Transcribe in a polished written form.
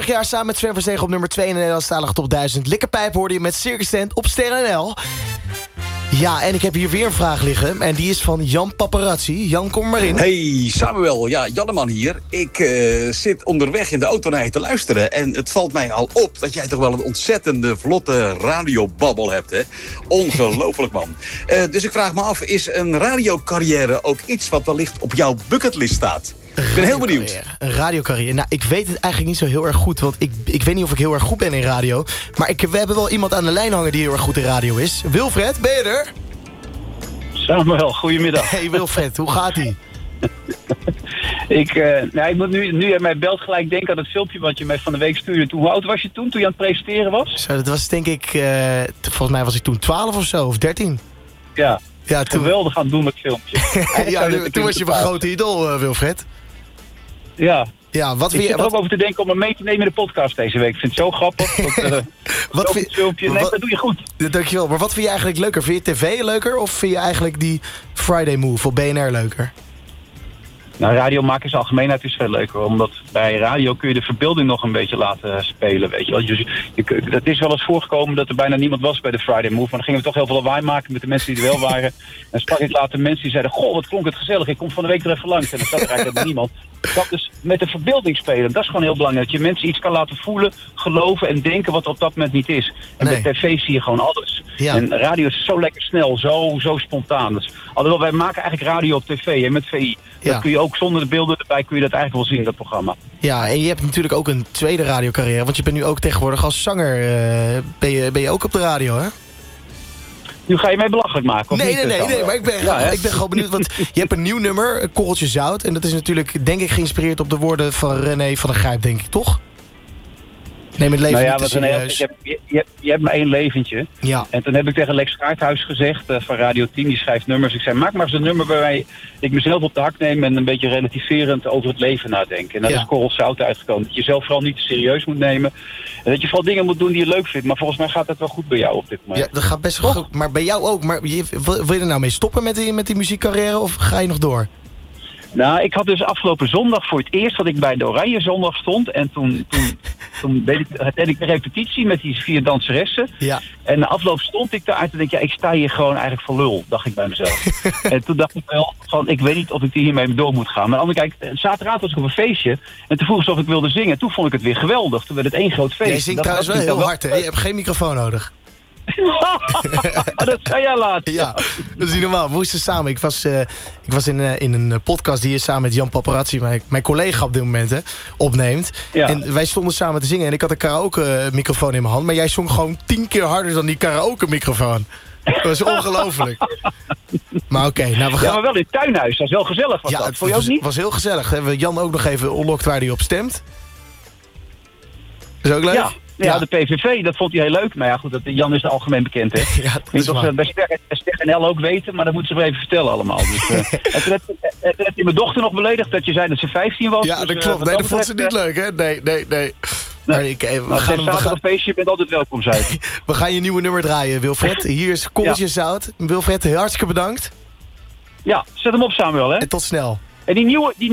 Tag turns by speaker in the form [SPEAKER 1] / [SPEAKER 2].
[SPEAKER 1] vorig jaar samen met Sven Verstegen op nummer 2 in de Nederlandstalige top 1000. Likkerpijp hoorde je met Circus Tent op Ster NL. Ja, en ik heb hier weer een vraag liggen. En die is van Jan Paparazzi. Jan, kom maar in.
[SPEAKER 2] Hey, Samuel. Ja, Janneman hier. Ik zit onderweg in de auto naar je te luisteren. En het valt mij al op dat jij toch wel een ontzettende vlotte radiobabbel hebt, hè? Ongelooflijk, man. Dus ik vraag me af, is een radiocarrière ook iets wat wellicht op jouw bucketlist staat? Ik ben heel benieuwd.
[SPEAKER 1] Een radiocarrière. Nou, ik weet het eigenlijk niet zo heel erg goed. Want ik weet niet of ik heel erg goed ben in radio. Maar we hebben wel iemand aan de lijn hangen die heel erg goed in radio is. Wilfred, ben je er?
[SPEAKER 3] Samuel, goedemiddag.
[SPEAKER 1] Hey Wilfred, hoe gaat ie?
[SPEAKER 3] Ik moet nu jij mij belt gelijk denken aan het filmpje wat je mij van de week stuurde. Hoe oud was je toen je aan het presenteren was?
[SPEAKER 1] Zo, dat was denk ik, volgens mij was ik toen 12 of zo, of 13.
[SPEAKER 3] Ja,
[SPEAKER 1] toen...
[SPEAKER 3] geweldig aan het doen met filmpje.
[SPEAKER 1] Toen was je mijn grote idool, Wilfred.
[SPEAKER 3] Ja.
[SPEAKER 1] Ja, wat
[SPEAKER 3] ik zit er ook over te denken om hem mee te nemen in de podcast deze week. Ik vind het zo grappig. Het filmpje. Nee, dat doe je goed.
[SPEAKER 1] Dankjewel. Maar wat vind je eigenlijk leuker? Vind je tv leuker of vind je eigenlijk die Friday Move op BNR leuker?
[SPEAKER 3] Nou, radio maken in zijn algemeenheid is veel leuker. Omdat bij radio kun je de verbeelding nog een beetje laten spelen, weet je wel. Het is wel eens voorgekomen dat er bijna niemand was bij de Friday Move. Maar dan gingen we toch heel veel lawaai maken met de mensen die er wel waren. En sprak ik later mensen die zeiden, goh, wat klonk het gezellig. Ik kom van de week er even langs. En dan zat er eigenlijk niemand. Dat dus met de verbeelding spelen, dat is gewoon heel belangrijk. Dat je mensen iets kan laten voelen, geloven en denken wat er op dat moment niet is. En bij tv zie je gewoon alles. Ja. En radio is zo lekker snel, zo spontaan. Dus, alhoewel, wij maken eigenlijk radio op tv en met VI. Ja. Dat kun je ook zonder de beelden erbij, kun je dat eigenlijk wel zien, dat programma. Ja, en je hebt natuurlijk ook een tweede radiocarrière. Want je bent nu ook tegenwoordig als zanger. Ben je ook op de radio, hè? Nu ga je mij belachelijk maken, of niet? Nee, maar ik ben gewoon benieuwd. Want je hebt een nieuw nummer, Korreltje Zout. En dat is natuurlijk, denk ik, geïnspireerd op de woorden van René van der Grijp, denk ik, toch? Neem het leven niet te serieus. Je hebt maar één leventje. Ja. En toen heb ik tegen Lex Gaarthuis gezegd, van Radio 10, die schrijft nummers. Ik zei, maak maar eens een nummer waarbij ik mezelf op de hak neem en een beetje relativerend over het leven nadenk. En dat is Korrel Zout uitgekomen. Dat je jezelf vooral niet te serieus moet nemen. En dat je vooral dingen moet doen die je leuk vindt. Maar volgens mij gaat dat wel goed bij jou op dit moment. Ja, dat gaat best wel goed. Maar bij jou ook. Maar wil je er nou mee stoppen met die muziekcarrière of ga je nog door? Nou, ik had dus afgelopen zondag voor het eerst dat ik bij de Oranje Zondag stond. En toen deed ik de repetitie met die 4 danseressen. Ja. En na afloop stond ik daar en toen denk ik, ik sta hier gewoon eigenlijk voor lul, dacht ik bij mezelf. En toen dacht ik wel, van, ik weet niet of ik hiermee door moet gaan. Maar aan de andere kant, zaterdagavond was ik op een feestje. En toen vroeg ze of ik wilde zingen. Toen vond ik het weer geweldig. Toen werd het één groot feest. Jij zingt trouwens wel heel hard, hè? Je hebt geen microfoon nodig. Dat zei jij laat. Ja, dat is niet normaal. We moesten samen. Ik was in een podcast die je samen met Jan Paparazzi, mijn collega op dit moment, opneemt. Ja. En wij stonden samen te zingen. En ik had een karaoke microfoon in mijn hand. Maar jij zong gewoon 10 keer harder dan die karaoke microfoon. Dat was ongelooflijk. Maar oké, nou we gaan... Ja, maar wel in het tuinhuis. Dat is wel gezellig. Was dat. Vond je ook niet? Het was heel gezellig. Hebben we Jan ook nog even onlokt waar hij op stemt. Is ook leuk? Ja. Ja, de PVV, dat vond hij heel leuk. Maar ja, goed, Jan is algemeen bekend, hè. Ja, dat is waar. Bij Ster NL ook weten, maar dat moeten ze wel even vertellen allemaal. Dus, en toen heb je mijn dochter nog beledigd dat je zei dat ze 15 was. Ja, dus, dat klopt. Nee, dat vond ze niet leuk, hè. Nee. Maar we gaan een feestje, je bent altijd welkom, zei ik. We gaan je nieuwe nummer draaien, Wilfred. Hier is Korreltje Zout. Wilfred, hartstikke bedankt. Ja, zet hem op, Samuel, hè. En tot snel. En die nieuwe